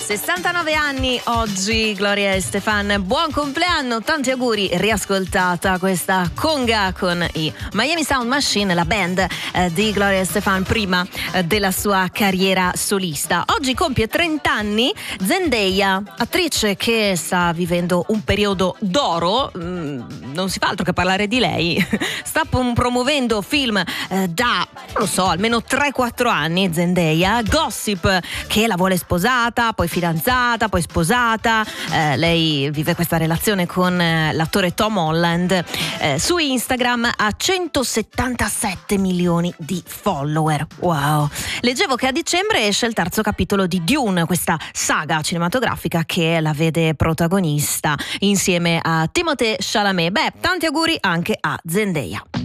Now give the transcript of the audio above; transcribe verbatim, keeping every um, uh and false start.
sessantanove anni oggi Gloria Estefan, buon compleanno, tanti auguri. Riascoltata questa conga con i Miami Sound Machine, la band eh, di Gloria Estefan prima eh, della sua carriera solista. Oggi compie trenta anni Zendaya, attrice che sta vivendo un periodo d'oro, mm, non si fa altro che parlare di lei. Sta promuovendo film eh, da, non lo so, almeno tre quattro anni. Zendaya, Gossip che la vuole sposata, poi fidanzata, poi sposata. Eh, lei vive questa relazione con eh, l'attore Tom Holland. Eh, su Instagram ha centosettantasette milioni di follower. Wow. Leggevo che a dicembre esce il terzo capitolo di Dune, questa saga cinematografica che la vede protagonista insieme a Timothée Chalamet. Beh, tanti auguri anche a Zendaya.